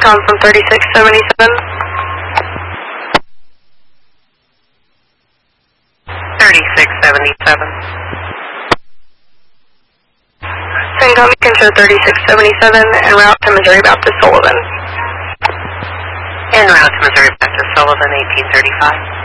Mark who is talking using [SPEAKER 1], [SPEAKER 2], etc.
[SPEAKER 1] COM from 3677.
[SPEAKER 2] 3677.
[SPEAKER 1] CENTCOM, you can show 3677 en route to Missouri Baptist Sullivan.
[SPEAKER 2] En route to Missouri Baptist Sullivan, 1835.